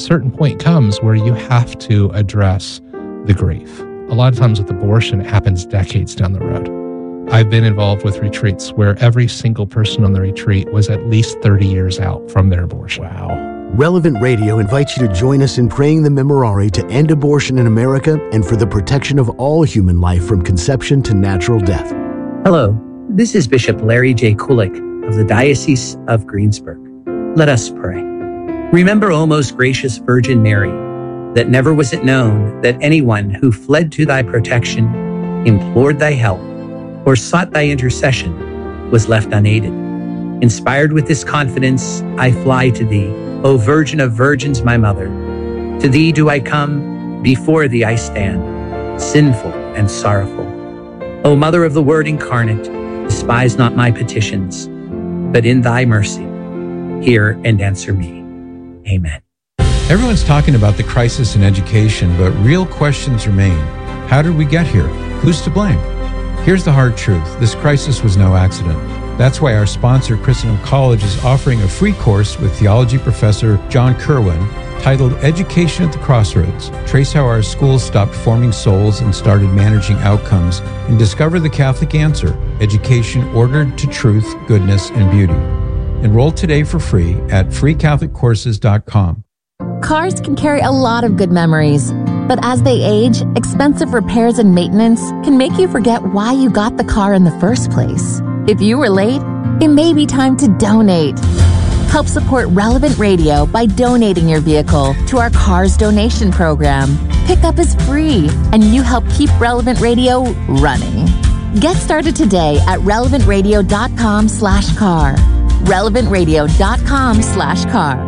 certain point comes where you have to address the grief. A lot of times with abortion, it happens decades down the road. I've been involved with retreats where every single person on the retreat was at least 30 years out from their abortion. Wow. Relevant Radio invites you to join us in praying the Memorare to end abortion in America and for the protection of all human life from conception to natural death. Hello, this is Bishop Larry J. Kulik of the Diocese of Greensburg. Let us pray. Remember, O most gracious Virgin Mary, that never was it known that anyone who fled to thy protection, implored thy help, or sought thy intercession was left unaided. Inspired with this confidence, I fly to thee, O Virgin of Virgins, my Mother. To thee do I come, before thee I stand, sinful and sorrowful. O Mother of the Word incarnate, despise not my petitions, but in thy mercy, hear and answer me. Amen. Everyone's talking about the crisis in education, but real questions remain. How did we get here? Who's to blame? Here's the hard truth. This crisis was no accident. That's why our sponsor, Christendom College, is offering a free course with theology professor John Kerwin titled Education at the Crossroads. Trace how our schools stopped forming souls and started managing outcomes, and discover the Catholic answer, education ordered to truth, goodness, and beauty. Enroll today for free at freecatholiccourses.com. Cars can carry a lot of good memories, but as they age, expensive repairs and maintenance can make you forget why you got the car in the first place. If you were late, it may be time to donate. Help support Relevant Radio by donating your vehicle to our Cars donation program. Pickup is free, and you help keep Relevant Radio running. Get started today at relevantradio.com/car. relevantradio.com/car.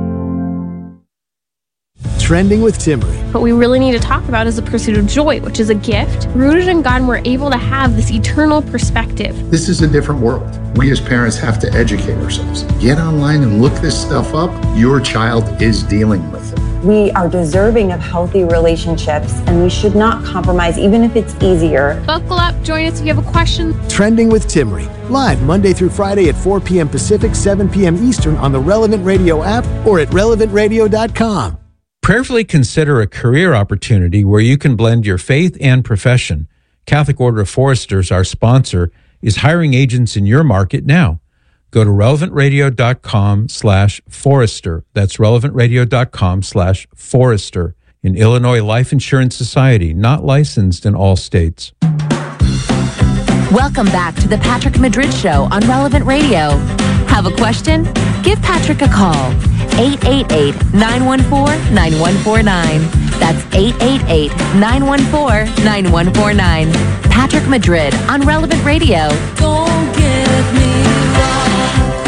Trending with Timmery. What we really need to talk about is the pursuit of joy, which is a gift. Rooted in God, and we're able to have this eternal perspective. This is a different world. We as parents have to educate ourselves. Get online and look this stuff up. Your child is dealing with it. We are deserving of healthy relationships, and we should not compromise, even if it's easier. Buckle up, join us if you have a question. Trending with Timmery. Live Monday through Friday at 4 p.m. Pacific, 7 p.m. Eastern on the Relevant Radio app or at relevantradio.com. Prayerfully consider a career opportunity where you can blend your faith and profession. Catholic Order of Foresters, our sponsor, is hiring agents in your market now. Go to relevantradio.com/Forester. That's relevantradio.com/Forester. In Illinois Life Insurance Society, not licensed in all states. Welcome back to the Patrick Madrid Show on Relevant Radio. Have a question? Give Patrick a call. 888-914-9149. That's 888-914-9149. Patrick Madrid on Relevant Radio. Don't get me wrong.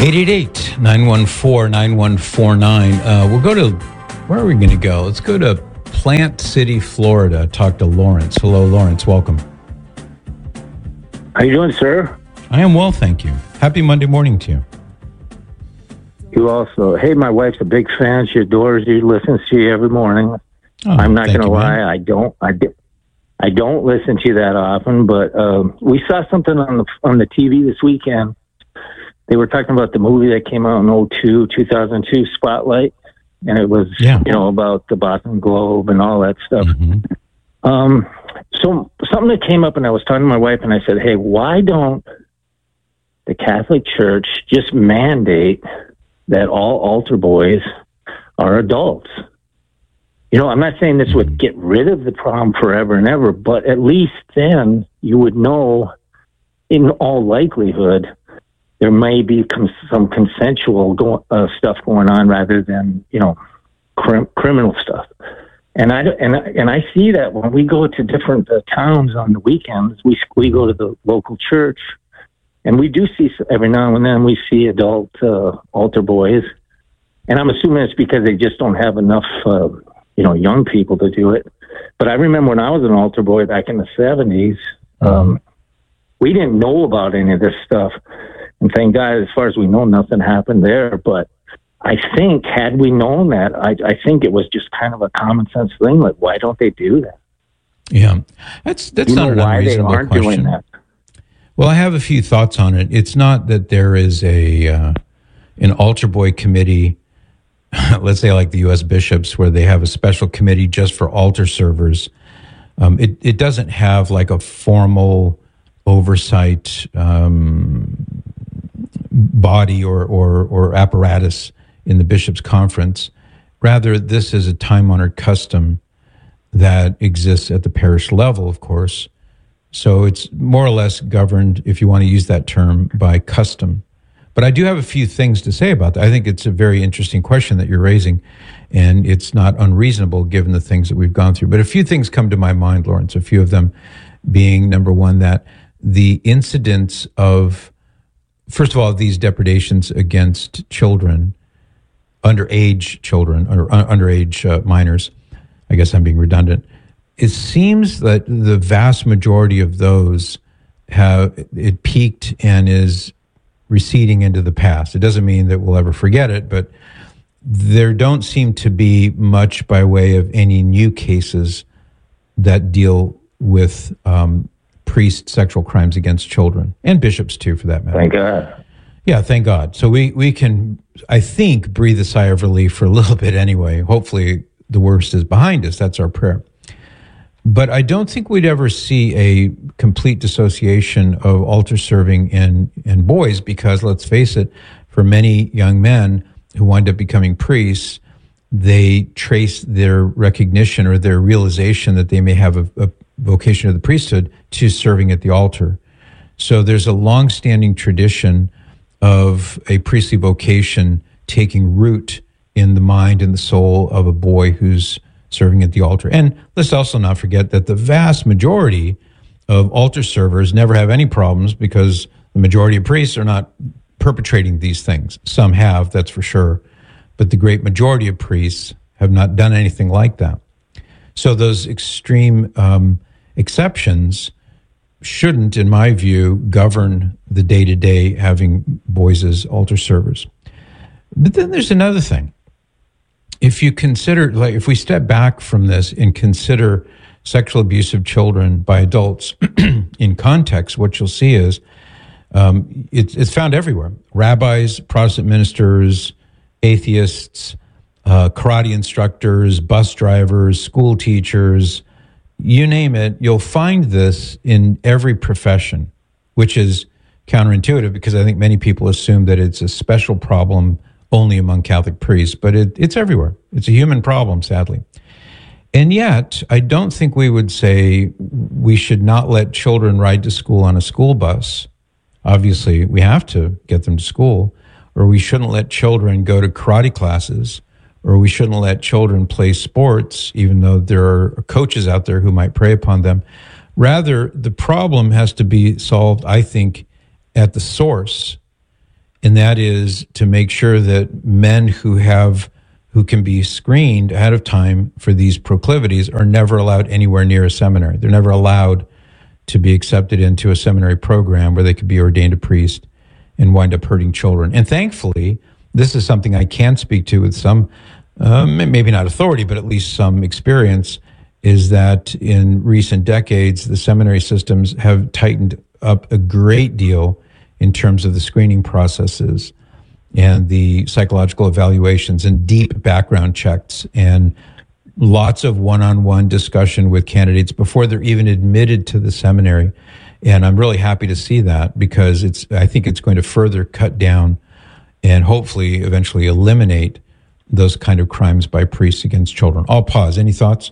888-914-9149. We'll go to, where are we going to go? Let's go to Plant City, Florida. Talk to Lawrence. Hello, Lawrence. Welcome. How you doing, sir? I am well, thank you. Happy Monday morning to you. You also. Hey, my wife's a big fan. She adores you. Listens to you every morning. Oh, I'm not going to lie. man. I don't listen to you that often. But we saw something on the TV this weekend. They were talking about the movie that came out in 2002, Spotlight, and it was about the Boston Globe and all that stuff. Mm-hmm. So something that came up, and I was talking to my wife, and I said, "Hey, why don't the Catholic Church just mandate that all altar boys are adults?" I'm not saying this would get rid of the problem forever and ever, but at least then you would know, in all likelihood, there may be some consensual stuff going on rather than, criminal stuff. And I see that when we go to different towns on the weekends, we go to the local church, and we do see every now and then we see adult altar boys, and I'm assuming it's because they just don't have enough young people to do it. But I remember when I was an altar boy back in the 70s, we didn't know about any of this stuff, and thank God, as far as we know, nothing happened there. But I think had we known that, I think it was just kind of a common sense thing. Like, why don't they do that? Yeah, that's not an unreasonable why they aren't question. doing that. Well, I have a few thoughts on it. It's not that there is an altar boy committee let's say like the U.S. bishops, where they have a special committee just for altar servers, it doesn't have like a formal oversight body or apparatus in the bishops' conference. Rather, this is a time-honored custom that exists at the parish level, of course. So it's more or less governed, if you want to use that term, by custom. But I do have a few things to say about that. I think it's a very interesting question that you're raising, and it's not unreasonable given the things that we've gone through. But a few things come to my mind, Lawrence, a few of them being, number one, that the incidence of, first of all, these depredations against children, underage children, or underage minors, I guess I'm being redundant, it seems that the vast majority of those it peaked and is receding into the past. It doesn't mean that we'll ever forget it, but there don't seem to be much by way of any new cases that deal with priest sexual crimes against children, and bishops too, for that matter. Thank God. Yeah, thank God. So we can, I think, breathe a sigh of relief for a little bit anyway. Hopefully the worst is behind us. That's our prayer. But I don't think we'd ever see a complete dissociation of altar serving in boys, because let's face it, for many young men who wind up becoming priests, they trace their recognition or their realization that they may have a vocation of the priesthood to serving at the altar. So there's a long-standing tradition of a priestly vocation taking root in the mind and the soul of a boy who's serving at the altar. And let's also not forget that the vast majority of altar servers never have any problems, because the majority of priests are not perpetrating these things. Some have, that's for sure, but the great majority of priests have not done anything like that. So those extreme exceptions shouldn't, in my view, govern the day-to-day having boys as altar servers. But then there's another thing. If you consider, like, if we step back from this and consider sexual abuse of children by adults in context, what you'll see is it's found everywhere. Rabbis, Protestant ministers, atheists, karate instructors, bus drivers, school teachers, you name it, you'll find this in every profession, which is counterintuitive, because I think many people assume that it's a special problem only among Catholic priests, but it's everywhere. It's a human problem, sadly. And yet, I don't think we would say we should not let children ride to school on a school bus. Obviously, we have to get them to school, or we shouldn't let children go to karate classes, or we shouldn't let children play sports, even though there are coaches out there who might prey upon them. Rather, the problem has to be solved, I think, at the source, and that is to make sure that men who can be screened ahead of time for these proclivities are never allowed anywhere near a seminary. They're never allowed to be accepted into a seminary program where they could be ordained a priest and wind up hurting children. And thankfully, this is something I can speak to with some, maybe not authority, but at least some experience, is that in recent decades, the seminary systems have tightened up a great deal in terms of the screening processes and the psychological evaluations and deep background checks and lots of one-on-one discussion with candidates before they're even admitted to the seminary. And I'm really happy to see that, because I think it's going to further cut down and hopefully eventually eliminate those kind of crimes by priests against children. I'll pause. Any thoughts?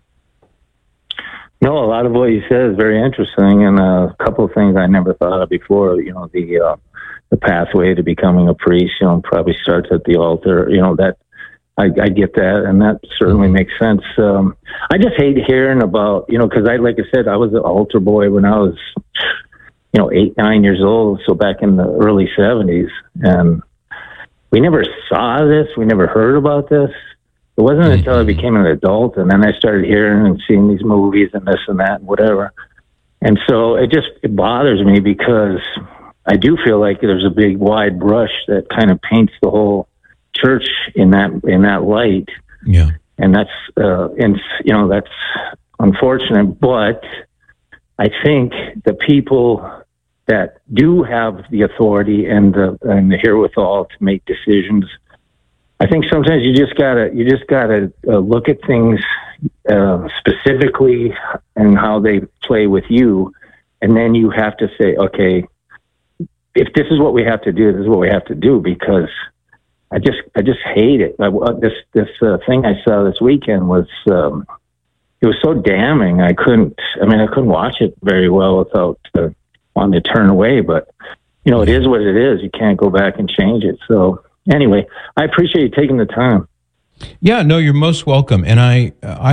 No, a lot of what you said is very interesting, and a couple of things I never thought of before. You know, the pathway to becoming a priest, probably starts at the altar. That I get that, and that certainly makes sense. I just hate hearing about, because like I said, I was an altar boy when I was, 8, 9 years old. So back in the early 70s, and we never saw this. We never heard about this. It wasn't until I became an adult, and then I started hearing and seeing these movies and this and that and whatever. And so it bothers me, because I do feel like there's a big wide brush that kind of paints the whole church in that light. Yeah. And that's that's unfortunate, but I think the people that do have the authority and the herewithal to make decisions I think sometimes you just gotta look at things specifically and how they play with you, and then you have to say, okay, if this is what we have to do, this is what we have to do, because I just hate it. This thing I saw this weekend was it was so damning. I couldn't watch it very well without wanting to turn away. But it is what it is. You can't go back and change it. So anyway, I appreciate you taking the time. Yeah, no, you're most welcome. And I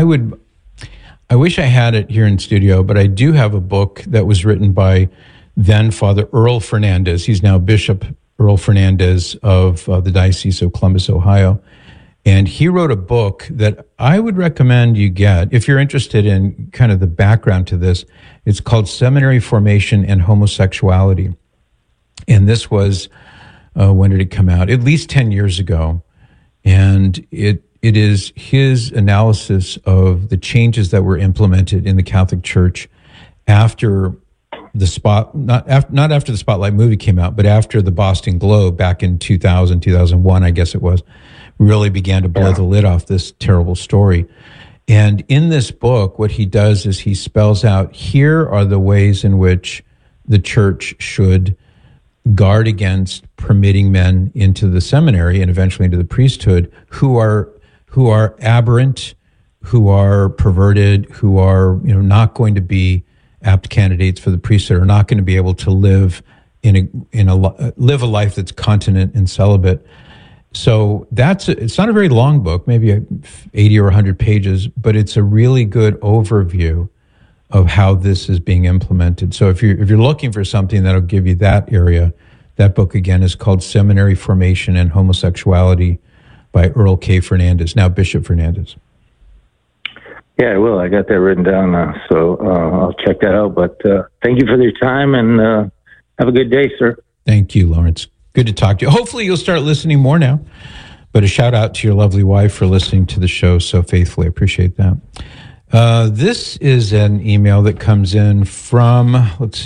wish I had it here in studio, but I do have a book that was written by then Father Earl Fernandez. He's now Bishop Earl Fernandez of the Diocese of Columbus, Ohio. And he wrote a book that I would recommend you get if you're interested in kind of the background to this. It's called Seminary Formation and Homosexuality. And this was, when did it come out? At least 10 years ago. And it is his analysis of the changes that were implemented in the Catholic Church after not after the Spotlight movie came out, but after the Boston Globe back in 2000, 2001, I guess it was, really began to blow the lid off this terrible story. And in this book, what he does is he spells out, here are the ways in which the church should guard against permitting men into the seminary and eventually into the priesthood who are aberrant, who are perverted, who are not going to be apt candidates for the priesthood, are not going to be able to live live a life that's continent and celibate. So it's not a very long book, maybe 80 or 100 pages, but it's a really good overview of how this is being implemented. So if you're looking for something that'll give you that area, that book again is called Seminary Formation and Homosexuality by Earl K. Fernandez, now Bishop Fernandez. Yeah, I will. I got that written down, so I'll check that out. But thank you for your time, and have a good day, sir. Thank you, Lawrence. Good to talk to you. Hopefully you'll start listening more now. But a shout out to your lovely wife for listening to the show so faithfully. I appreciate that. This is an email that comes in from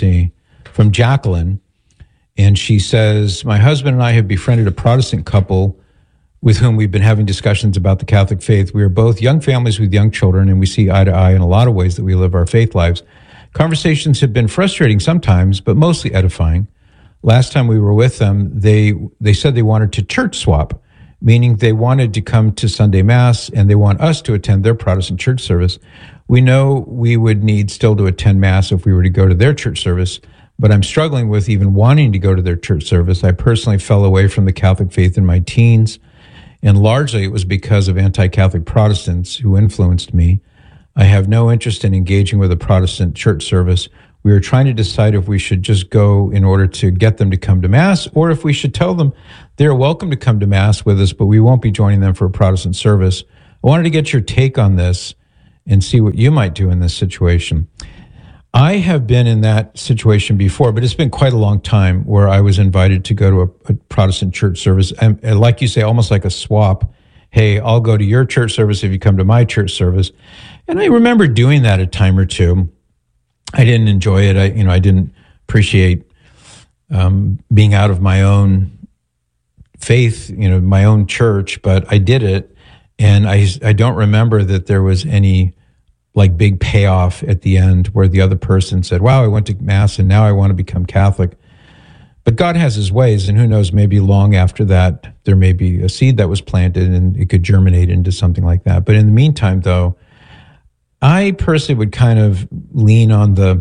Jacqueline. And she says, my husband and I have befriended a Protestant couple with whom we've been having discussions about the Catholic faith. We are both young families with young children, and we see eye to eye in a lot of ways that we live our faith lives. Conversations have been frustrating sometimes, but mostly edifying. Last time we were with them, they said they wanted to church swap, meaning they wanted to come to Sunday Mass and they want us to attend their Protestant church service. We know we would need still to attend Mass if we were to go to their church service, but I'm struggling with even wanting to go to their church service. I personally fell away from the Catholic faith in my teens, and largely it was because of anti-Catholic Protestants who influenced me. I have no interest in engaging with a Protestant church service. We are trying to decide if we should just go in order to get them to come to Mass, or if we should tell them they're welcome to come to Mass with us, but we won't be joining them for a Protestant service. I wanted to get your take on this and see what you might do in this situation. I have been in that situation before, but it's been quite a long time where I was invited to go to a Protestant church service. And like you say, almost like a swap. Hey, I'll go to your church service if you come to my church service. And I remember doing that a time or two. I didn't enjoy it. I didn't appreciate being out of my own faith, my own church, but I did it. And I don't remember that there was any big payoff at the end where the other person said, wow, I went to Mass and now I want to become Catholic. But God has his ways, and who knows, maybe long after that, there may be a seed that was planted and it could germinate into something like that. But in the meantime, though, I personally would kind of lean on the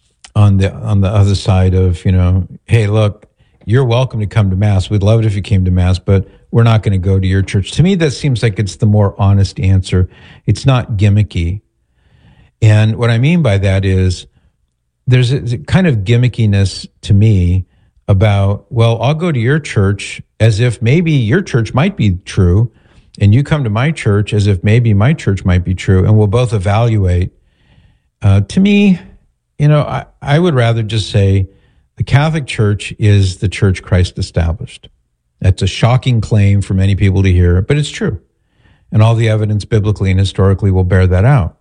other side of, hey, look, you're welcome to come to Mass. We'd love it if you came to Mass, but we're not going to go to your church. To me, that seems like it's the more honest answer. It's not gimmicky. And what I mean by that is there's a kind of gimmickiness to me about, well, I'll go to your church as if maybe your church might be true, and you come to my church as if maybe my church might be true, and we'll both evaluate. To me, I would rather just say the Catholic Church is the church Christ established. That's a shocking claim for many people to hear, but it's true. And all the evidence biblically and historically will bear that out.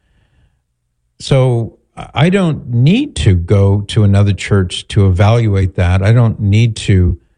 So I don't need to go to another church to evaluate that. I don't need to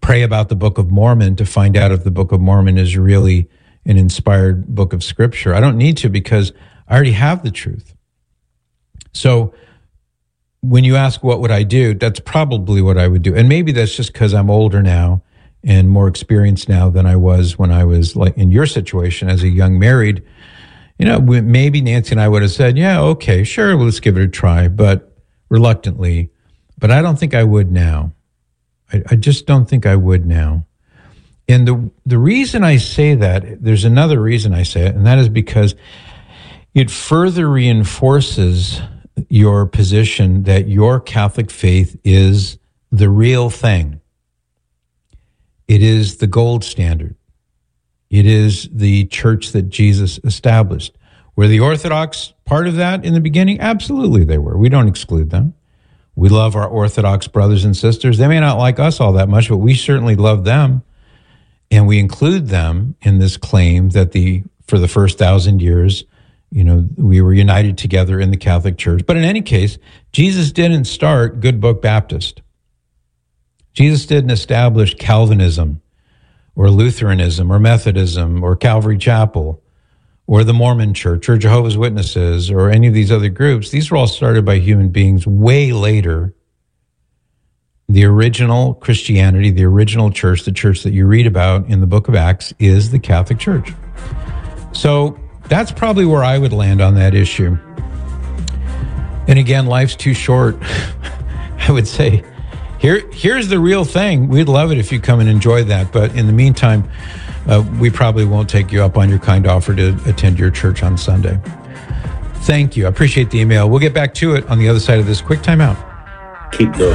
pray about the Book of Mormon to find out if the Book of Mormon is really an inspired book of Scripture. I don't need to, because I already have the truth. So when you ask what would I do, that's probably what I would do. And maybe that's just because I'm older now and more experienced now than I was when I was like in your situation as a young married. You know, maybe Nancy and I would have said, yeah, okay, sure, let's give it a try, but reluctantly. But I don't think I would now. I just don't think I would now. And the reason I say that, there's another reason I say it, and that is because it further reinforces your position that your Catholic faith is the real thing. It is the gold standard. It is the church that Jesus established. Were the Orthodox part of that in the beginning? Absolutely they were. We don't exclude them. We love our Orthodox brothers and sisters. They may not like us all that much, but we certainly love them. And we include them in this claim that for the first 1,000 years, you know, we were united together in the Catholic Church. But in any case, Jesus didn't start Good Book Baptist. Jesus didn't establish Calvinism or Lutheranism or Methodism or Calvary Chapel or the Mormon Church or Jehovah's Witnesses or any of these other groups. These were all started by human beings way later. The original Christianity, the original church, the church that you read about in the book of Acts, is the Catholic Church. So that's probably where I would land on that issue. And again, life's too short. I would say, here's the real thing. We'd love it if you come and enjoy that. But in the meantime, we probably won't take you up on your kind offer to attend your church on Sunday. Thank you. I appreciate the email. We'll get back to it on the other side of this quick timeout. Keep going.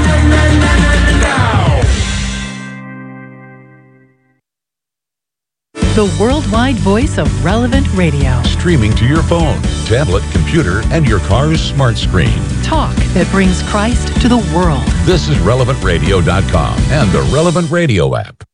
The worldwide voice of Relevant Radio. Streaming to your phone, tablet, computer, and your car's smart screen. Talk that brings Christ to the world. This is RelevantRadio.com and the Relevant Radio app.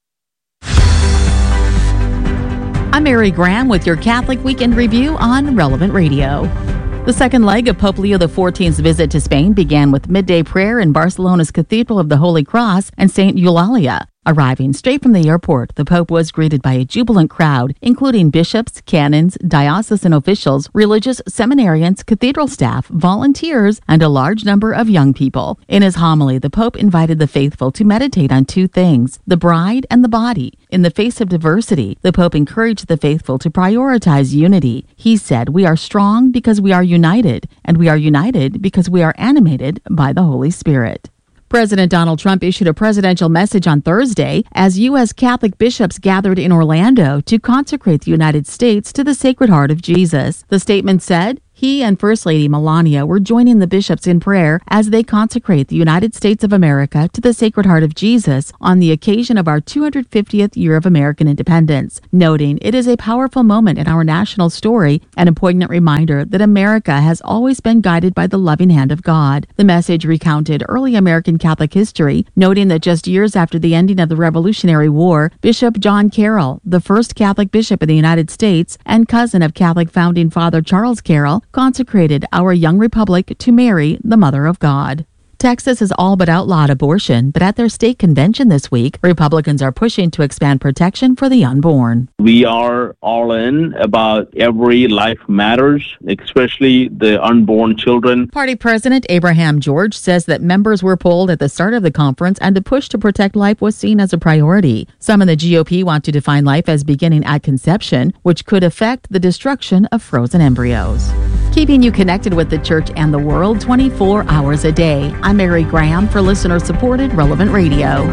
I'm Mary Graham with your Catholic Weekend Review on Relevant Radio. The second leg of Pope Leo XIV's visit to Spain began with midday prayer in Barcelona's Cathedral of the Holy Cross and St. Eulalia. Arriving straight from the airport, the Pope was greeted by a jubilant crowd, including bishops, canons, diocesan officials, religious seminarians, cathedral staff, volunteers, and a large number of young people. In his homily, the Pope invited the faithful to meditate on two things, the bride and the body. In the face of diversity, the Pope encouraged the faithful to prioritize unity. He said, "We are strong because we are united, and we are united because we are animated by the Holy Spirit." President Donald Trump issued a presidential message on Thursday as U.S. Catholic bishops gathered in Orlando to consecrate the United States to the Sacred Heart of Jesus. The statement said, he and First Lady Melania were joining the bishops in prayer as they consecrate the United States of America to the Sacred Heart of Jesus on the occasion of our 250th year of American independence, noting it is a powerful moment in our national story and a poignant reminder that America has always been guided by the loving hand of God. The message recounted early American Catholic history, noting that just years after the ending of the Revolutionary War, Bishop John Carroll, the first Catholic bishop in the United States and cousin of Catholic founding father Charles Carroll, consecrated our young republic to Mary, the Mother of God. Texas has all but outlawed abortion, but at their state convention this week, Republicans are pushing to expand protection for the unborn. We are all in about every life matters, especially the unborn children. Party President Abraham George says that members were polled at the start of the conference and the push to protect life was seen as a priority. Some in the GOP want to define life as beginning at conception, which could affect the destruction of frozen embryos. Keeping you connected with the church and the world 24 hours a day. I'm Mary Graham for listener-supported Relevant Radio.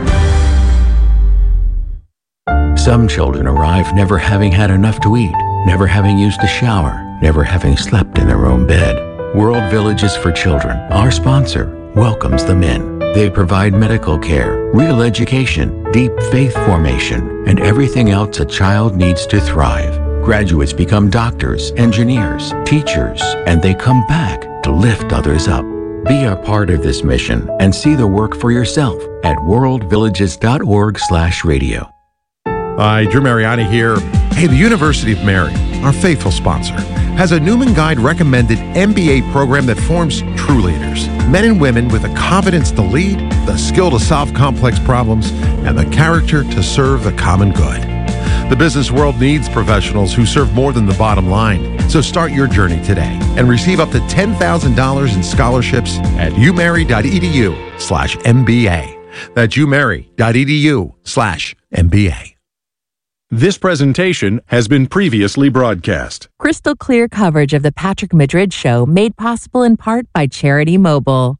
Some children arrive never having had enough to eat, never having used a shower, never having slept in their own bed. World Villages for Children, our sponsor, welcomes them in. They provide medical care, real education, deep faith formation, and everything else a child needs to thrive. Graduates become doctors, engineers, teachers, and they come back to lift others up. Be a part of this mission and see the work for yourself at worldvillages.org/radio. Hi, Drew Mariani here. Hey, the University of Mary, our faithful sponsor, has a Newman Guide recommended MBA program that forms true leaders. Men and women with the confidence to lead, the skill to solve complex problems, and the character to serve the common good. The business world needs professionals who serve more than the bottom line. So start your journey today and receive up to $10,000 in scholarships at umary.edu/MBA. That's umary.edu/MBA. This presentation has been previously broadcast. Crystal clear coverage of the Patrick Madrid Show made possible in part by Charity Mobile.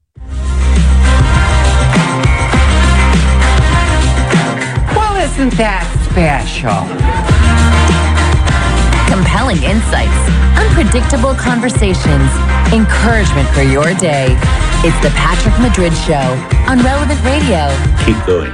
Well, isn't that special? Compelling insights, unpredictable conversations, encouragement for your day. It's the Patrick Madrid Show on Relevant Radio. Keep going.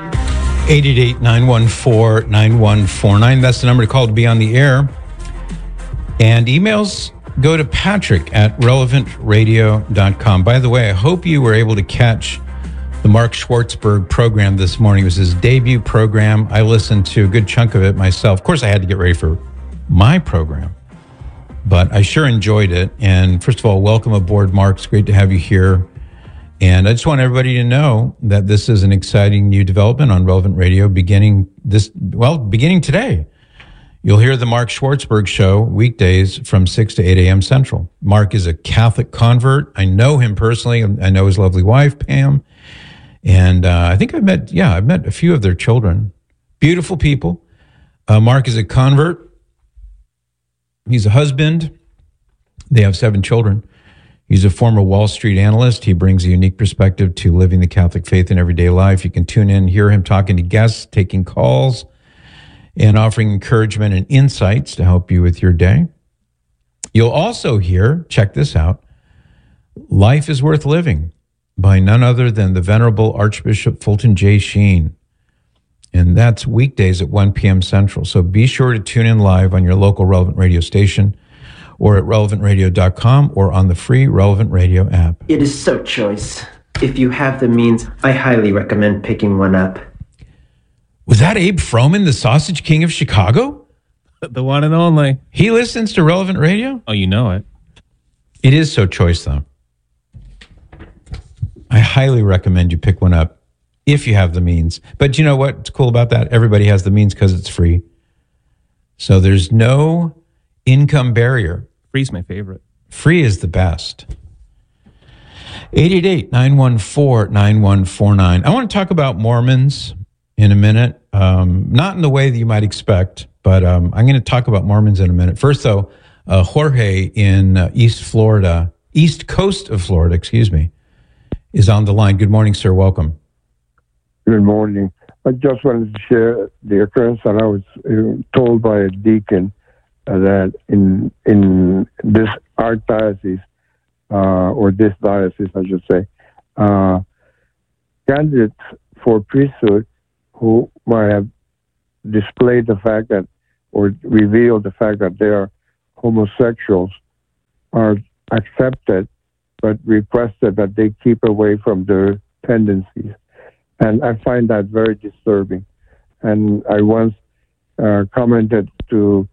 888-914-9149. That's the number to call to be on the air. And emails go to patrick@relevantradio.com. By the way, I hope you were able to catch the Mark Schwartzberg program this morning. It was his debut program. I listened to a good chunk of it myself. Of course, I had to get ready for my program, but I sure enjoyed it. And first of all, welcome aboard, Mark. It's great to have you here. And I just want everybody to know that this is an exciting new development on Relevant Radio beginning today. You'll hear the Mark Schwartzberg Show weekdays from 6 to 8 a.m. Central. Mark is a Catholic convert. I know him personally. I know his lovely wife, Pam. And I think I've met a few of their children. Beautiful people. Mark is a convert. He's a husband. They have 7 children. He's a former Wall Street analyst. He brings a unique perspective to living the Catholic faith in everyday life. You can tune in, hear him talking to guests, taking calls, and offering encouragement and insights to help you with your day. You'll also hear, check this out, Life is Worth Living by none other than the Venerable Archbishop Fulton J. Sheen. And that's weekdays at 1 p.m. Central. So be sure to tune in live on your local Relevant Radio station, or at relevantradio.com, or on the free Relevant Radio app. It is so choice. If you have the means, I highly recommend picking one up. Was that Abe Froman, the Sausage King of Chicago? The one and only. He listens to Relevant Radio? Oh, you know it. It is so choice, though. I highly recommend you pick one up if you have the means. But you know what's cool about that? Everybody has the means because it's free. So there's no income barrier. Free's my favorite. Free is the best. 888-914-9149. I want to talk about Mormons in a minute. Not in the way that you might expect, but I'm going to talk about Mormons in a minute. First, though, Jorge in East Coast of Florida, is on the line. Good morning, sir. Welcome. Good morning. I just wanted to share the occurrence that I was told by a deacon that in this archdiocese, or this diocese, I should say, candidates for priesthood who might have displayed the fact that, or revealed the fact that they are homosexuals, are accepted, but requested that they keep away from their tendencies. And I find that very disturbing. And I once commented to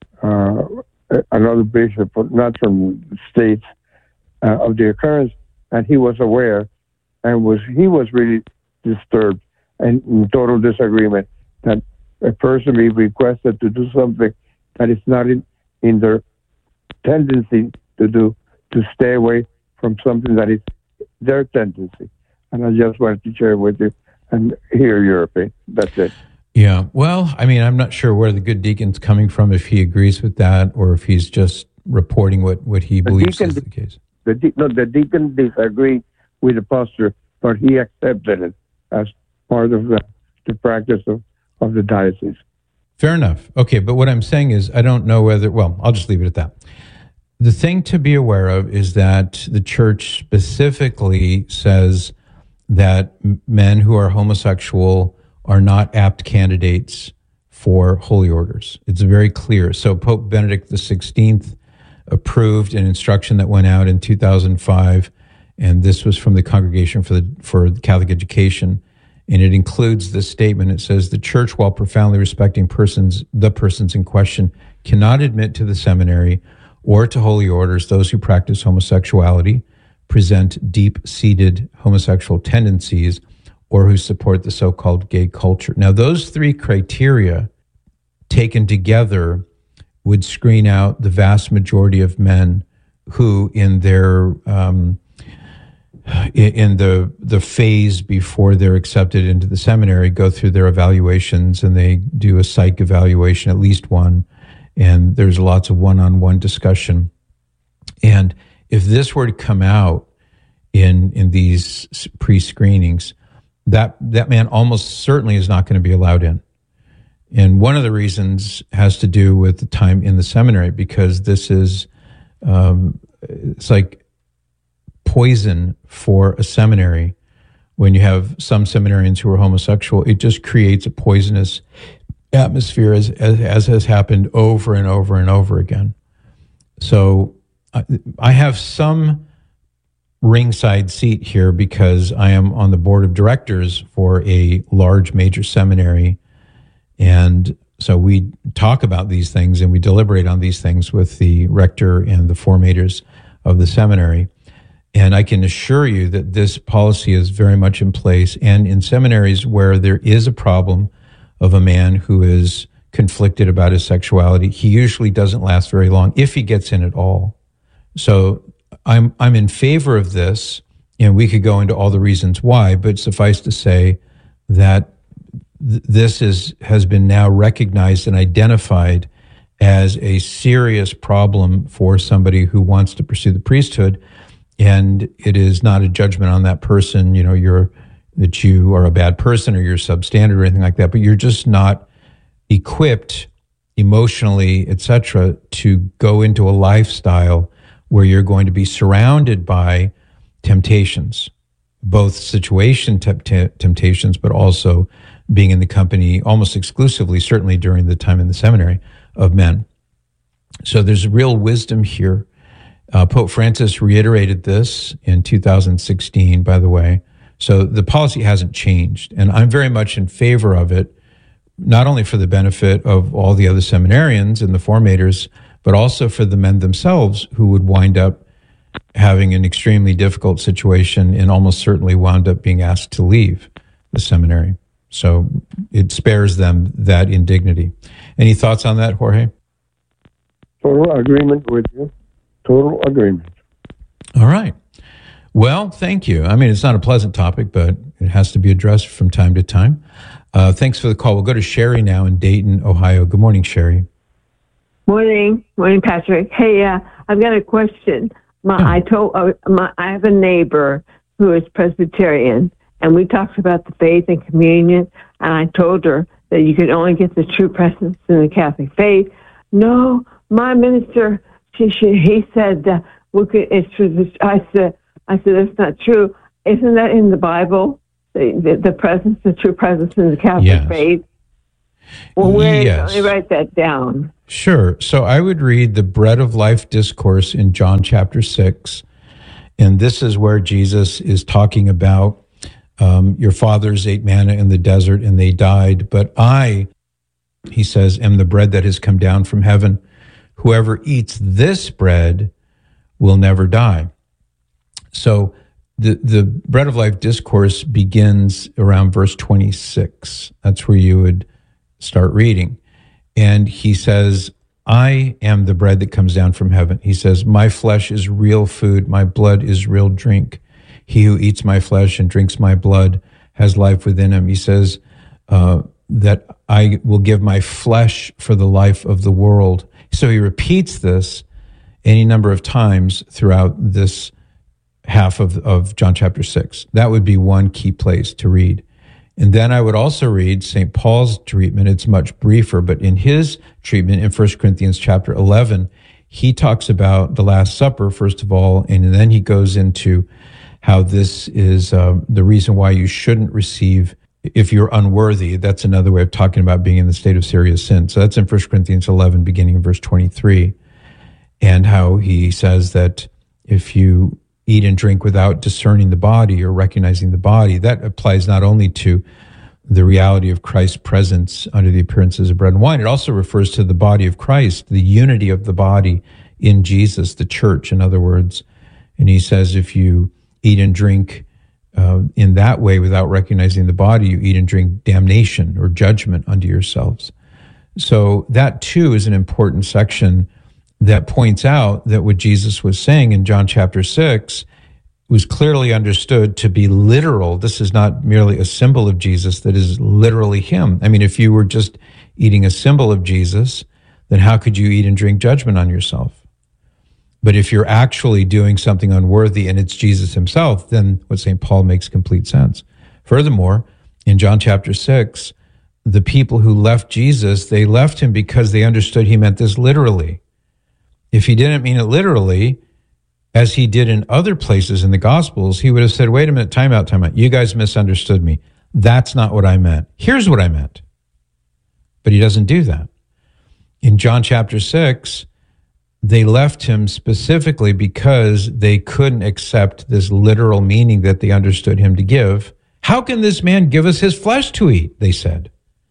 another bishop, not from the States, of the occurrence, and he was aware, and he was really disturbed and in total disagreement that a person be requested to do something that is not in their tendency to do, to stay away from something that is their tendency. And I just wanted to share with you and hear your opinion. That's it. Yeah, well, I mean, I'm not sure where the good deacon's coming from, if he agrees with that or if he's just reporting what he believes is the case. The deacon disagreed with the pastor, but he accepted it as part of the practice of the diocese. Fair enough. Okay, but what I'm saying is I don't know whether, well, I'll just leave it at that. The thing to be aware of is that the church specifically says that men who are homosexual are not apt candidates for holy orders. It's very clear. So Pope Benedict XVI approved an instruction that went out in 2005, and this was from the Congregation for Catholic Education. And it includes this statement. It says, the church, while profoundly respecting the persons in question, cannot admit to the seminary or to holy orders those who practice homosexuality, present deep-seated homosexual tendencies, or who support the so-called gay culture. Now, those three criteria taken together would screen out the vast majority of men who, in their in the phase before they're accepted into the seminary, go through their evaluations, and they do a psych evaluation, at least one, and there's lots of one-on-one discussion. And if this were to come out in these pre-screenings, that man almost certainly is not going to be allowed in. And one of the reasons has to do with the time in the seminary, because this is, it's like poison for a seminary. When you have some seminarians who are homosexual, it just creates a poisonous atmosphere, as has happened over and over and over again. So I have some ringside seat here because I am on the board of directors for a large major seminary. And so we talk about these things and we deliberate on these things with the rector and the formators of the seminary. And I can assure you that this policy is very much in place. And in seminaries where there is a problem of a man who is conflicted about his sexuality, he usually doesn't last very long, if he gets in at all. So I'm in favor of this, and we could go into all the reasons why, but suffice to say that this has been now recognized and identified as a serious problem for somebody who wants to pursue the priesthood. And it is not a judgment on that person, that you are a bad person or you're substandard or anything like that, but you're just not equipped emotionally, etc., to go into a lifestyle where you're going to be surrounded by temptations, both situation temptations, but also being in the company almost exclusively, certainly during the time in the seminary, of men. So there's real wisdom here. Pope Francis reiterated this in 2016, by the way. So the policy hasn't changed, and I'm very much in favor of it, not only for the benefit of all the other seminarians and the formators, but also for the men themselves who would wind up having an extremely difficult situation and almost certainly wound up being asked to leave the seminary. So it spares them that indignity. Any thoughts on that, Jorge? Total agreement with you. Total agreement. All right. Well, thank you. I mean, it's not a pleasant topic, but it has to be addressed from time to time. Thanks for the call. We'll go to Sherry now in Dayton, Ohio. Good morning, Sherry. Morning, Patrick. Hey, I've got a question. I have a neighbor who is Presbyterian, and we talked about the faith and communion, and I told her that you can only get the true presence in the Catholic faith. No, my minister, he said, it's true. I said, that's not true. Isn't that in the Bible? The presence, the true presence in the Catholic faith? Well, let me write that down. Sure. So I would read the Bread of Life discourse in John chapter 6. And this is where Jesus is talking about your fathers ate manna in the desert and they died. But I, he says, am the bread that has come down from heaven. Whoever eats this bread will never die. So the Bread of Life discourse begins around verse 26. That's where you would start reading. And he says, I am the bread that comes down from heaven. He says, my flesh is real food. My blood is real drink. He who eats my flesh and drinks my blood has life within him. He says that I will give my flesh for the life of the world. So he repeats this any number of times throughout this half of John chapter 6. That would be one key place to read. And then I would also read St. Paul's treatment. It's much briefer, but in his treatment in 1 Corinthians chapter 11, he talks about the Last Supper, first of all, and then he goes into how this is the reason why you shouldn't receive if you're unworthy. That's another way of talking about being in the state of serious sin. So that's in 1 Corinthians 11, beginning in verse 23, and how he says that if you eat and drink without discerning the body or recognizing the body. That applies not only to the reality of Christ's presence under the appearances of bread and wine, it also refers to the body of Christ, the unity of the body in Jesus, the church, in other words. And he says, if you eat and drink in that way without recognizing the body, you eat and drink damnation or judgment unto yourselves. So that too is an important section that points out that what Jesus was saying in John chapter 6 was clearly understood to be literal. This is not merely a symbol of Jesus that is literally him. I mean, if you were just eating a symbol of Jesus, then how could you eat and drink judgment on yourself? But if you're actually doing something unworthy and it's Jesus himself, then what St. Paul makes complete sense. Furthermore, in John chapter 6, the people who left Jesus, they left him because they understood he meant this literally. If he didn't mean it literally, as he did in other places in the Gospels, he would have said, wait a minute, time out. You guys misunderstood me. That's not what I meant. Here's what I meant. But he doesn't do that. In John chapter 6, they left him specifically because they couldn't accept this literal meaning that they understood him to give. How can this man give us his flesh to eat? They said.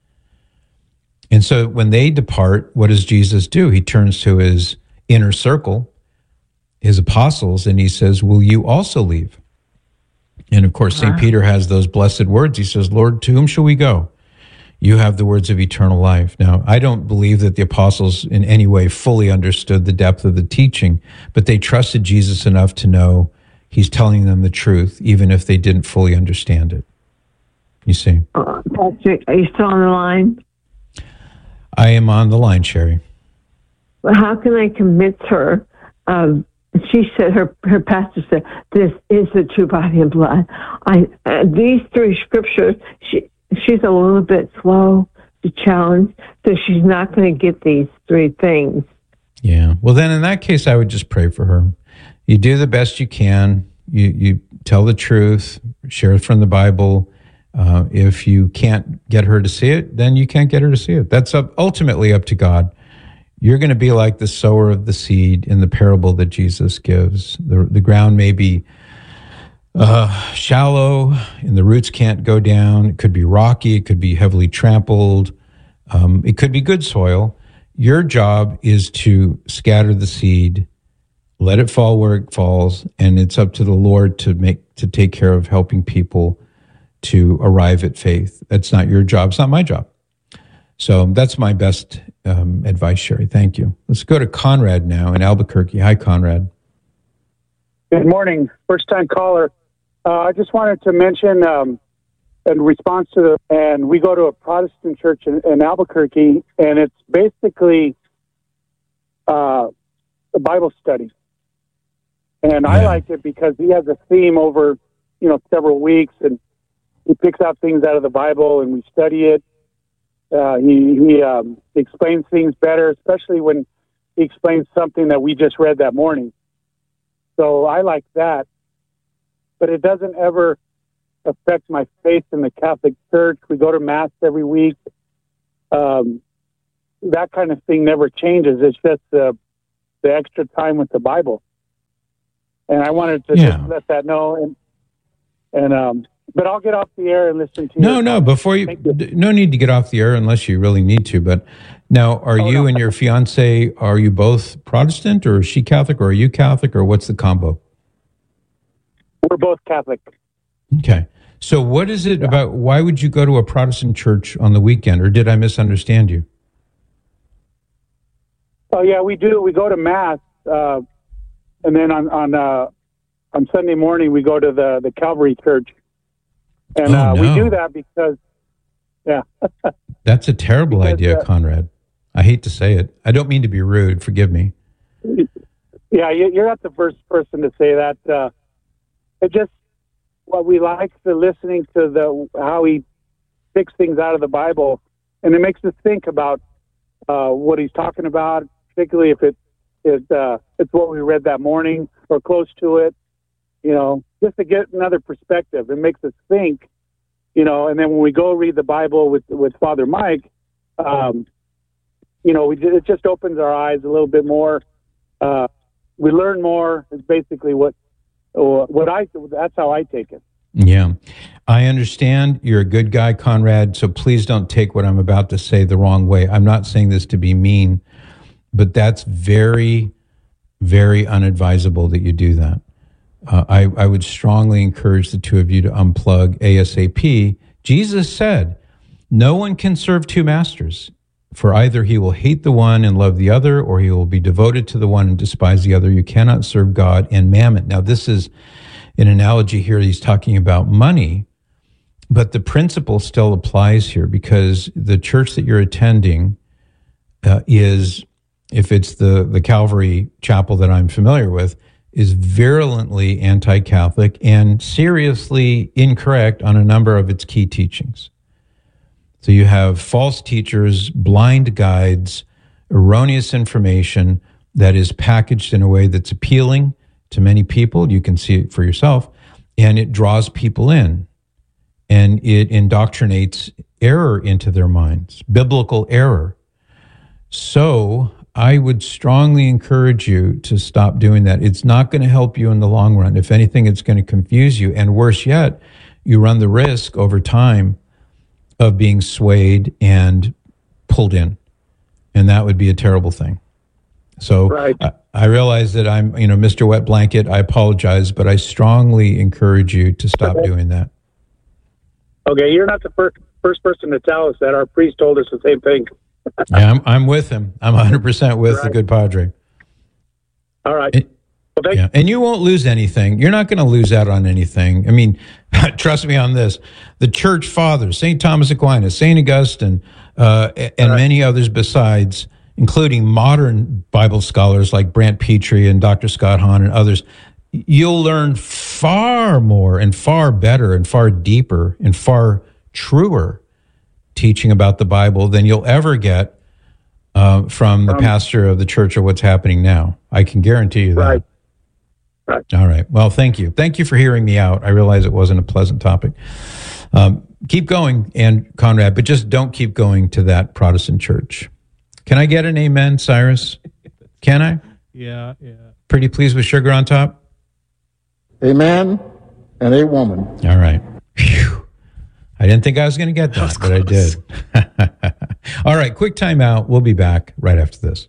And so when they depart, what does Jesus do? He turns to his inner circle, his apostles, and he says, will you also leave? And of course, St. Peter has those blessed words. He says, Lord, to whom shall we go? You have the words of eternal life. Now, I don't believe that the apostles in any way fully understood the depth of the teaching, but they trusted Jesus enough to know he's telling them the truth, even if they didn't fully understand it. You see? Patrick, are you still on the line? I am on the line, Sherry. Well, how can I convince her? She said, her pastor said, this is the true body and blood. These three scriptures, she's a little bit slow to challenge, so she's not going to get these three things. Yeah. Well, then in that case, I would just pray for her. You do the best you can. You tell the truth, share it from the Bible. If you can't get her to see it, then you can't get her to see it. That's ultimately up to God. You're going to be like the sower of the seed in the parable that Jesus gives. The ground may be shallow and the roots can't go down. It could be rocky. It could be heavily trampled. It could be good soil. Your job is to scatter the seed, let it fall where it falls, and it's up to the Lord to take care of helping people to arrive at faith. That's not your job. It's not my job. So that's my best advice, Sherry. Thank you. Let's go to Conrad now in Albuquerque. Hi, Conrad. Good morning. First-time caller. I just wanted to mention in response to and we go to a Protestant church in Albuquerque, and it's basically a Bible study. And I like it because he has a theme over, several weeks, and he picks out things out of the Bible, and we study it. He explains things better, especially when he explains something that we just read that morning. So I like that. But it doesn't ever affect my faith in the Catholic Church. We go to Mass every week. That kind of thing never changes. It's just the extra time with the Bible. And I wanted to just let that know. But I'll get off the air and listen to you. No, before you, no need to get off the air unless you really need to. But now, are you and your fiance, are you both Protestant, or is she Catholic, or are you Catholic, or what's the combo? We're both Catholic. Okay. So what is it about, why would you go to a Protestant church on the weekend, or did I misunderstand you? Oh, yeah, we do. We go to Mass, and then on Sunday morning, we go to the Calvary Church. And we do that because, That's a terrible idea, Conrad. I hate to say it. I don't mean to be rude. Forgive me. Yeah, you're not the first person to say that. It just, what we like to listening to how he picks things out of the Bible, and it makes us think about what he's talking about, particularly if it's what we read that morning or close to it. Just to get another perspective. It makes us think, and then when we go read the Bible with Father Mike, it just opens our eyes a little bit more. We learn more is basically what That's how I take it. Yeah. I understand you're a good guy, Conrad, so please don't take what I'm about to say the wrong way. I'm not saying this to be mean, but that's very, very unadvisable that you do that. I would strongly encourage the two of you to unplug ASAP. Jesus said, no one can serve two masters, for either he will hate the one and love the other, or he will be devoted to the one and despise the other. You cannot serve God and mammon. Now, this is an analogy here. He's talking about money, but the principle still applies here, because the church that you're attending is, if it's the Calvary Chapel that I'm familiar with, is virulently anti-Catholic and seriously incorrect on a number of its key teachings. So you have false teachers, blind guides, erroneous information that is packaged in a way that's appealing to many people. You can see it for yourself, and it draws people in, and it indoctrinates error into their minds, biblical error. So I would strongly encourage you to stop doing that. It's not going to help you in the long run. If anything, it's going to confuse you. And worse yet, you run the risk over time of being swayed and pulled in. And that would be a terrible thing. So right. I realize that I'm, Mr. Wet Blanket. I apologize, but I strongly encourage you to stop doing that. Okay, you're not the first person to tell us that. Our priest told us the same thing. Yeah, I'm with him. I'm 100% with the good Padre. All right. And you won't lose anything. You're not going to lose out on anything. I mean, trust me on this. The church fathers, St. Thomas Aquinas, St. Augustine, and many others besides, including modern Bible scholars like Brant Petrie and Dr. Scott Hahn and others, you'll learn far more and far better and far deeper and far truer teaching about the Bible than you'll ever get from the pastor of the church or what's happening now. I can guarantee you that. Right. All right. Well, thank you. Thank you for hearing me out. I realize it wasn't a pleasant topic. Keep going, and Conrad, but just don't keep going to that Protestant church. Can I get an amen, Cyrus? Can I? Yeah. Pretty pleased with sugar on top? A man and a woman. All right. Whew. I didn't think I was going to get that, but I did. All right, quick time out. We'll be back right after this.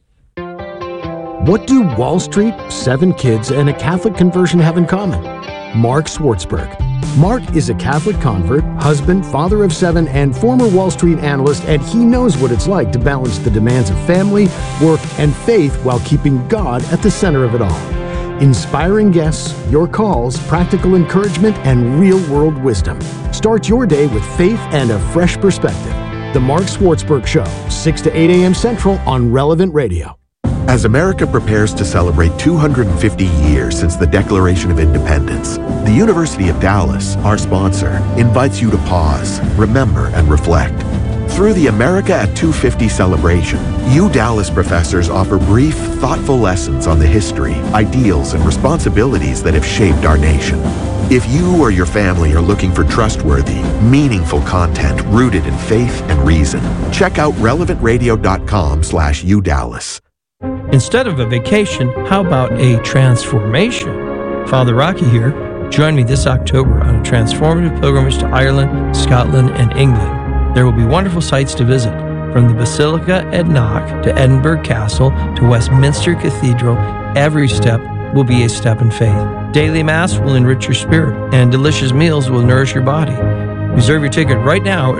What do Wall Street, 7 kids, and a Catholic conversion have in common? Mark Schwartzberg. Mark is a Catholic convert, husband, father of 7, and former Wall Street analyst, and he knows what it's like to balance the demands of family, work, and faith while keeping God at the center of it all. Inspiring guests, your calls, practical encouragement, and real-world wisdom. Start your day with faith and a fresh perspective. The Mark Schwartzberg Show, 6 to 8 a.m. Central on Relevant Radio. As America prepares to celebrate 250 years since the Declaration of Independence, the University of Dallas, our sponsor, invites you to pause, remember, and reflect. Through the America at 250 celebration, Dallas professors offer brief, thoughtful lessons on the history, ideals, and responsibilities that have shaped our nation. If you or your family are looking for trustworthy, meaningful content rooted in faith and reason, check out relevantradio.com/UDallas. Instead of a vacation, how about a transformation? Father Rocky here. Join me this October on a transformative pilgrimage to Ireland, Scotland, and England. There will be wonderful sites to visit, from the Basilica at Knock to Edinburgh Castle to Westminster Cathedral. Every step will be a step in faith. Daily Mass will enrich your spirit, and delicious meals will nourish your body. Reserve your ticket right now at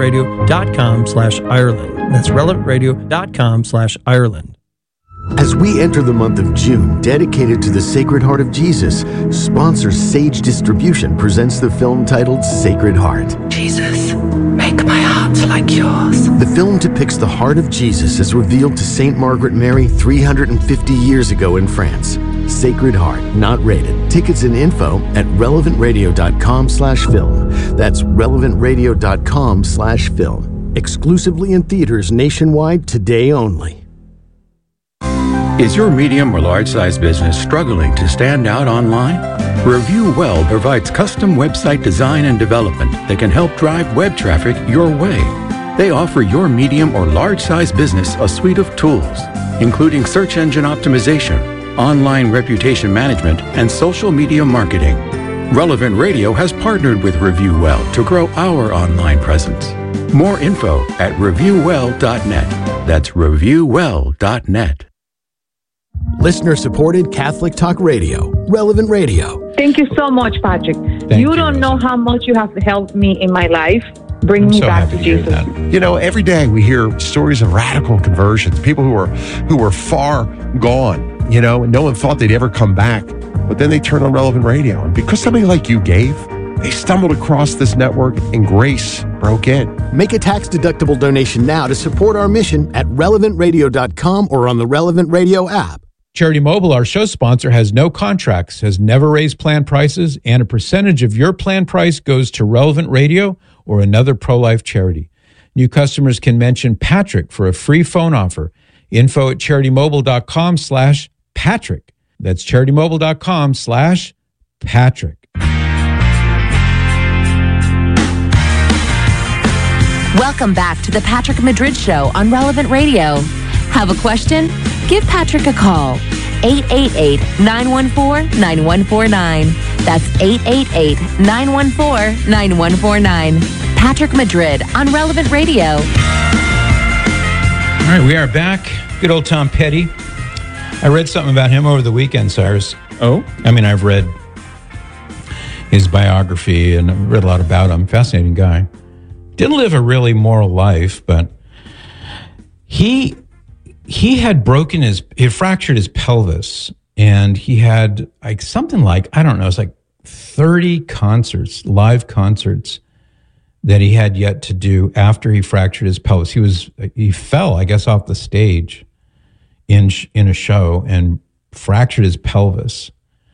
relevantradio.com/Ireland. That's relevantradio.com/Ireland. As we enter the month of June, dedicated to the Sacred Heart of Jesus, sponsor Sage Distribution presents the film titled Sacred Heart. Jesus, make my heart like yours. The film depicts the heart of Jesus as revealed to St. Margaret Mary 350 years ago in France. Sacred Heart, not rated. Tickets and info at relevantradio.com/film. That's relevantradio.com/film. Exclusively in theaters nationwide today only. Is your medium or large size business struggling to stand out online? Review Well provides custom website design and development that can help drive web traffic your way. They offer your medium or large size business a suite of tools, including search engine optimization, online reputation management, and social media marketing. Relevant Radio has partnered with ReviewWell to grow our online presence. More info at reviewwell.net. That's reviewwell.net. Listener-supported Catholic Talk Radio, Relevant Radio. Thank you so much, Patrick. You don't know how much you have helped me in my life. Bring me back to Jesus. You know, every day we hear stories of radical conversions, people who were far gone, you know, and no one thought they'd ever come back. But then they turned on Relevant Radio. And because somebody like you gave, they stumbled across this network and grace broke in. Make a tax-deductible donation now to support our mission at relevantradio.com or on the Relevant Radio app. Charity Mobile, our show sponsor, has no contracts, has never raised plan prices, and a percentage of your plan price goes to Relevant Radio or another pro-life charity. New customers can mention Patrick for a free phone offer. Info at CharityMobile.com/Patrick. That's CharityMobile.com/Patrick. Welcome back to the Patrick Madrid Show on Relevant Radio. Have a question? Give Patrick a call. 888-914-9149. That's 888-914-9149. Patrick Madrid on Relevant Radio. All right, we are back. Good old Tom Petty. I read something about him over the weekend, Cyrus. Oh? I mean, I've read his biography and I've read a lot about him. Fascinating guy. Didn't live a really moral life, but he had fractured his pelvis, and he had like something like, I don't know, it's like 30 concerts, live concerts that he had yet to do after he fractured his pelvis. He fell, I guess, off the stage in a show and fractured his pelvis,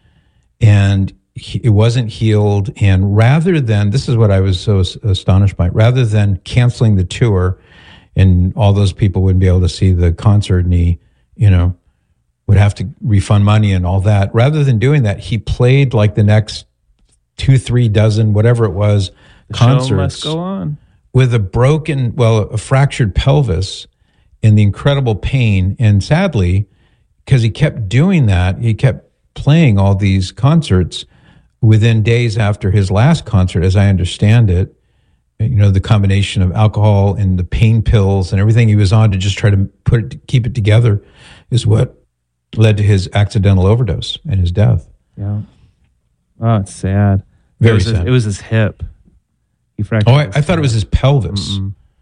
and it wasn't healed. And rather than, this is what I was so astonished by, rather than canceling the tour and all those people wouldn't be able to see the concert and he, would have to refund money and all that, rather than doing that, he played like the next 2-3 dozen, whatever it was, the concerts show must go on with a fractured pelvis and the incredible pain. And sadly, because he kept doing that, he kept playing all these concerts within days after his last concert, as I understand it. The combination of alcohol and the pain pills and everything he was on to just try to keep it together is what led to his accidental overdose and his death. Yeah. Oh, it's sad. Very sad. It was his hip. He fractured. Oh, I thought it was his pelvis.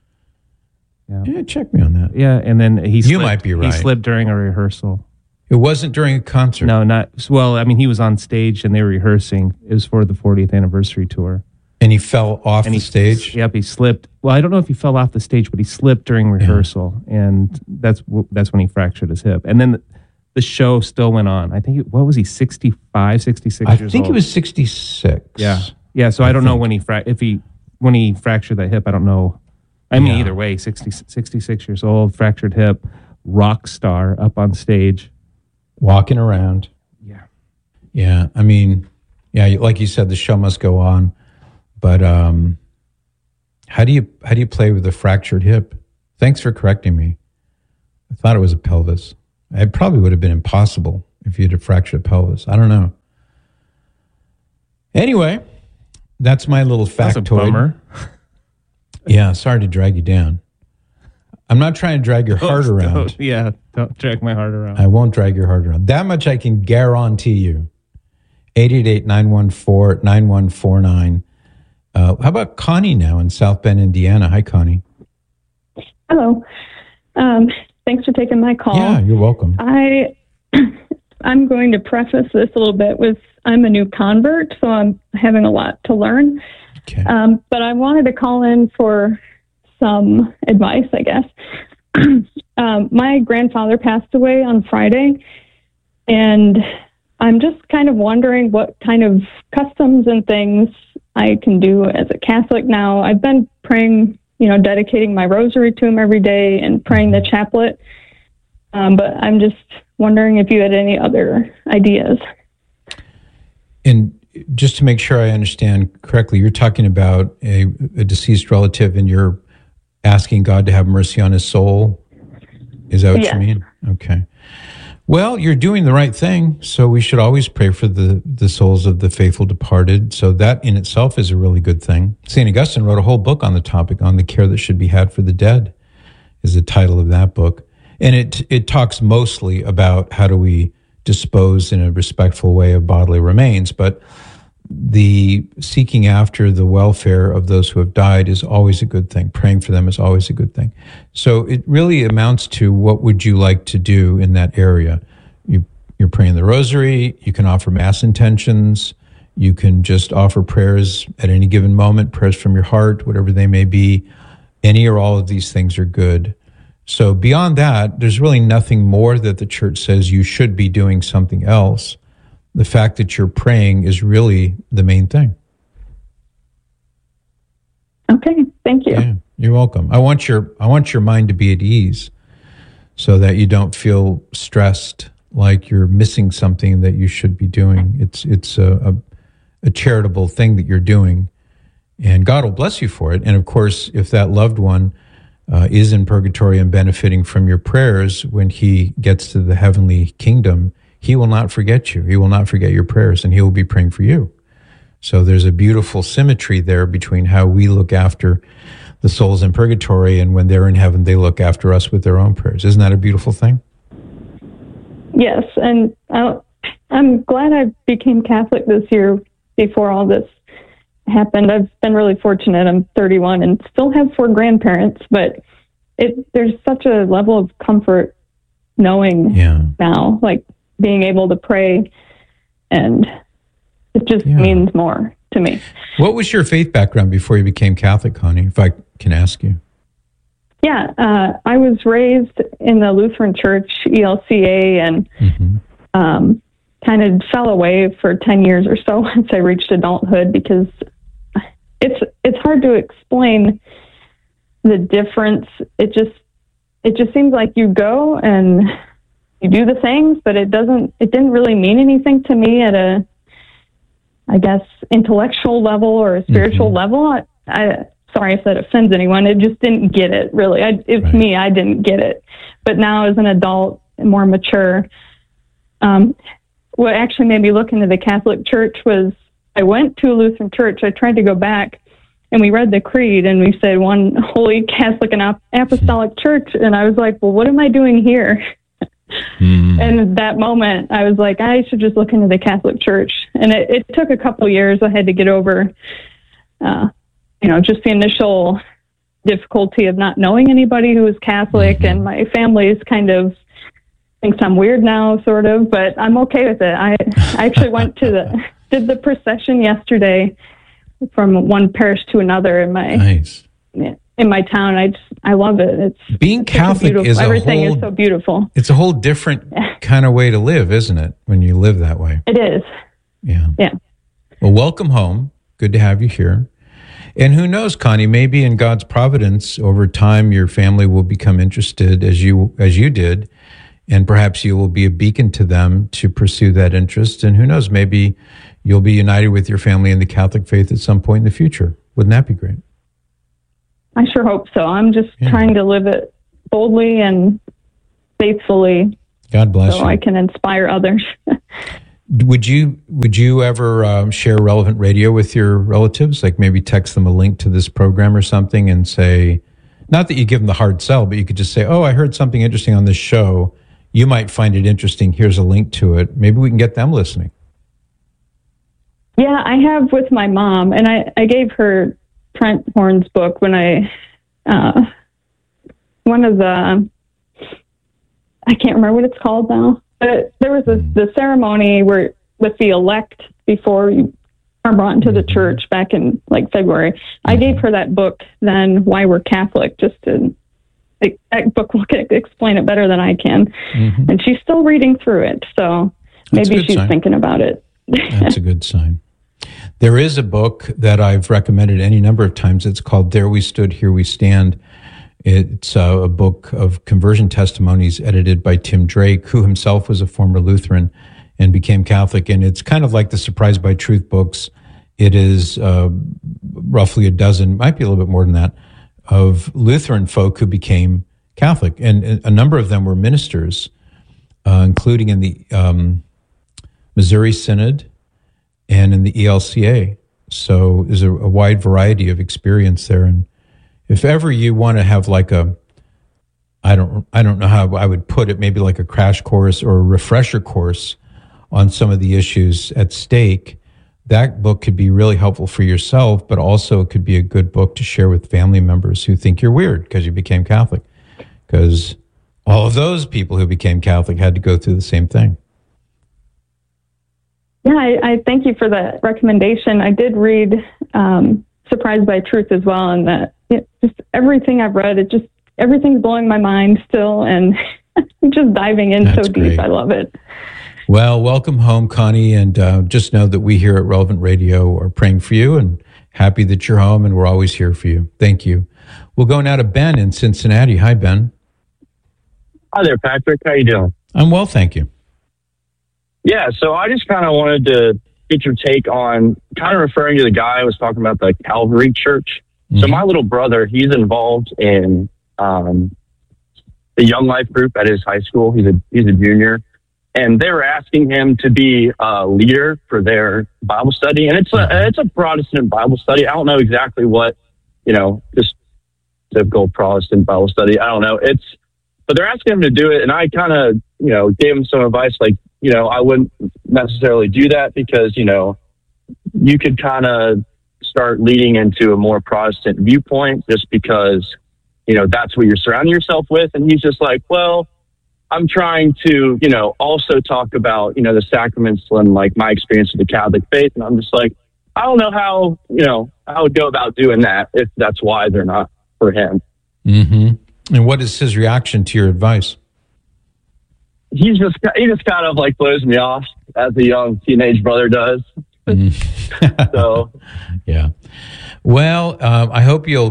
Mm-mm. Yeah, check me on that. Yeah, and then You might be right. He slipped during a rehearsal. It wasn't during a concert. No, not well. I mean, he was on stage and they were rehearsing. It was for the 40th anniversary tour. And he fell off the stage? Yep, he slipped. Well, I don't know if he fell off the stage, but he slipped during rehearsal, and that's when he fractured his hip. And then the show still went on. I think, what was he, 65, 66 years old? I think he was 66. Yeah. Yeah, so I don't know when he fractured that hip. I don't know. I mean, either way, 66 years old, fractured hip, rock star up on stage. Walking around. Yeah. Yeah, I mean, like you said, the show must go on. But how do you play with a fractured hip? Thanks for correcting me. I thought it was a pelvis. It probably would have been impossible if you had a fractured pelvis. I don't know. Anyway, that's my little factoid. That's a bummer. Yeah, sorry to drag you down. I'm not trying to drag your heart around. Don't drag my heart around. I won't drag your heart around. That much I can guarantee you. 888-914-9149. How about Connie now in South Bend, Indiana? Hi, Connie. Hello. Thanks for taking my call. Yeah, you're welcome. I'm going to preface this a little bit with I'm a new convert, so I'm having a lot to learn. Okay. But I wanted to call in for some advice, I guess. My grandfather passed away on Friday, and I'm just kind of wondering what kind of customs and things I can do as a Catholic now. I've been praying, dedicating my rosary to him every day and praying the chaplet. But I'm just wondering if you had any other ideas. And just to make sure I understand correctly, you're talking about a deceased relative and you're asking God to have mercy on his soul? Is that what you mean? Okay. Well, you're doing the right thing. So we should always pray for the souls of the faithful departed. So that in itself is a really good thing. St. Augustine wrote a whole book on the topic, on the care that should be had for the dead, is the title of that book. And it talks mostly about how do we dispose in a respectful way of bodily remains. But the seeking after the welfare of those who have died is always a good thing. Praying for them is always a good thing. So it really amounts to, what would you like to do in that area? You're praying the rosary. You can offer mass intentions. You can just offer prayers at any given moment, prayers from your heart, whatever they may be. Any or all of these things are good. So beyond that, there's really nothing more that the church says you should be doing something else. The fact that you're praying is really the main thing. Okay, thank you. Yeah, you're welcome. I want your mind to be at ease so that you don't feel stressed like you're missing something that you should be doing. It's a charitable thing that you're doing, and God will bless you for it. And of course, if that loved one is in purgatory and benefiting from your prayers, when he gets to the heavenly kingdom, he will not forget you. He will not forget your prayers, and he will be praying for you. So there's a beautiful symmetry there between how we look after the souls in purgatory, and when they're in heaven, they look after us with their own prayers. Isn't that a beautiful thing? Yes, and I'm glad I became Catholic this year before all this happened. I've been really fortunate. I'm 31 and still have 4 grandparents, but there's such a level of comfort knowing now, like being able to pray, and it just means more to me. What was your faith background before you became Catholic, Connie, if I can ask you? Yeah, I was raised in the Lutheran Church, ELCA, and kind of fell away for 10 years or so once I reached adulthood, because it's hard to explain the difference. It just seems like you go and you do the things, but it didn't really mean anything to me at a, I guess, intellectual level or a spiritual level. Sorry if that offends anyone. It just didn't get it, really. Me, I didn't get it. But now as an adult and more mature, what actually made me look into the Catholic Church was I went to a Lutheran church. I tried to go back, and we read the creed, and we said one holy Catholic and apostolic church. And I was like, well, what am I doing here? And at that moment, I was like, I should just look into the Catholic Church. And it took a couple years. I had to get over, just the initial difficulty of not knowing anybody who was Catholic, and my family is kind of thinks I'm weird now, sort of, but I'm okay with it. I actually went to did the procession yesterday from one parish to another in my town. I love it. It's being Catholic is everything is so beautiful. It's a whole different kind of way to live, isn't it? When you live that way, it is. Yeah. Well, welcome home. Good to have you here. And who knows, Connie, maybe in God's providence, over time, your family will become interested as you did, and perhaps you will be a beacon to them to pursue that interest. And who knows, maybe you'll be united with your family in the Catholic faith at some point in the future. Wouldn't that be great? I sure hope so. I'm just trying to live it boldly and faithfully. God bless you. So I can inspire others. Would you ever share Relevant Radio with your relatives? Like maybe text them a link to this program or something and say, not that you give them the hard sell, but you could just say, oh, I heard something interesting on this show. You might find it interesting. Here's a link to it. Maybe we can get them listening. Yeah, I have with my mom, and I gave her Trent Horn's book when one of the, I can't remember what it's called now. But there was the ceremony where with the elect before you are brought into the church back in like February. I gave her that book then, Why We're Catholic, just to that book will explain it better than I can. And she's still reading through it, so maybe she's thinking about it. That's a good sign. There is a book that I've recommended any number of times. It's called There We Stood, Here We Stand. It's a book of conversion testimonies edited by Tim Drake, who himself was a former Lutheran and became Catholic. And it's kind of like the Surprised by Truth books. It is roughly a dozen, might be a little bit more than that, of Lutheran folk who became Catholic. And a number of them were ministers including in the Missouri Synod and in the ELCA. So there's a wide variety of experience there. And if ever you want to have like I don't know how I would put it, maybe like a crash course or a refresher course on some of the issues at stake, that book could be really helpful for yourself, but also it could be a good book to share with family members who think you're weird because you became Catholic. Because all of those people who became Catholic had to go through the same thing. Yeah, I thank you for the recommendation. I did read Surprised by Truth as well, and that just everything I've read, everything's blowing my mind still, and I'm just diving in. That's so deep. Great. I love it. Well, welcome home, Connie, and just know that we here at Relevant Radio are praying for you and happy that you're home, and we're always here for you. Thank you. We'll go now to Ben in Cincinnati. Hi, Ben. Hi there, Patrick. How you doing? I'm well, thank you. Yeah, so I just kind of wanted to get your take on kind of referring to the guy I was talking about, the Calvary Church. Mm-hmm. So my little brother, he's involved in the Young Life group at his high school. He's a junior, and they were asking him to be a leader for their Bible study, and it's a Protestant Bible study. I don't know exactly what, just typical Protestant Bible study. I don't know. But they're asking him to do it, and I kind of, gave him some advice, like, I wouldn't necessarily do that because, you could kind of start leading into a more Protestant viewpoint just because, that's what you're surrounding yourself with. And he's just like, well, I'm trying to, also talk about, the sacraments and like my experience with the Catholic faith. And I'm just like, I don't know how, I would go about doing that if that's why they're not for him. Mm-hmm. And what is his reaction to your advice? He just kind of like blows me off as a young teenage brother does. So, yeah. Well, I hope you'll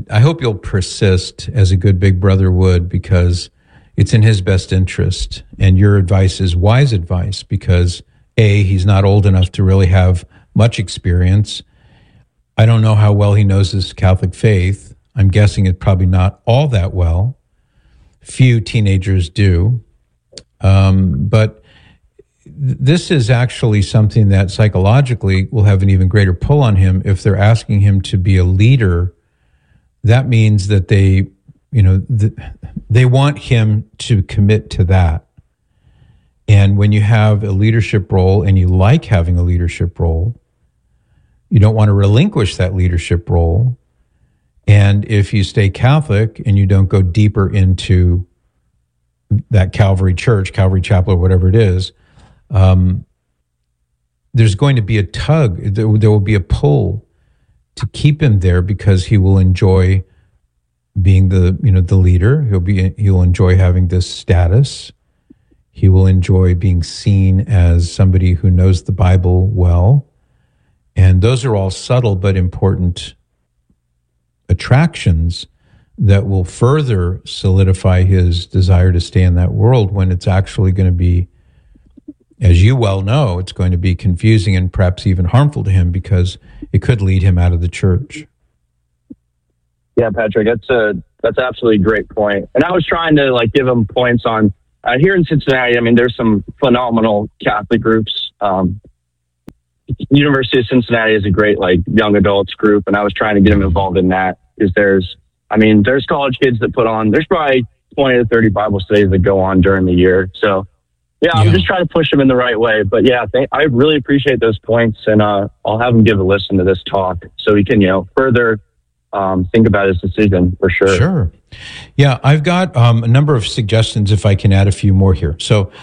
persist as a good big brother would, because it's in his best interest, and your advice is wise advice because A, he's not old enough to really have much experience. I don't know how well he knows his Catholic faith. I'm guessing it probably not all that well. Few teenagers do. But this is actually something that psychologically will have an even greater pull on him. If they're asking him to be a leader, that means that they want him to commit to that. And when you have a leadership role and you like having a leadership role, you don't want to relinquish that leadership role. And if you stay Catholic and you don't go deeper into that Calvary Church, Calvary Chapel, or whatever it is, there's going to be a tug. There will be a pull to keep him there because he will enjoy being the leader. He'll enjoy having this status. He will enjoy being seen as somebody who knows the Bible well. And those are all subtle but important attractions that will further solidify his desire to stay in that world when it's actually going to be, as you well know, it's going to be confusing and perhaps even harmful to him because it could lead him out of the church. Yeah, Patrick, that's absolutely a great point. And I was trying to give him points on here in Cincinnati. I mean, there's some phenomenal Catholic groups. University of Cincinnati is a great young adults group, and I was trying to get him involved in that because there's college kids that there's probably 20 to 30 Bible studies that go on during the year. So yeah, I'm just trying to push him in the right way. But yeah, I really appreciate those points, and I'll have him give a listen to this talk so he can, further think about his decision for sure. Sure. Yeah, I've got a number of suggestions if I can add a few more here. So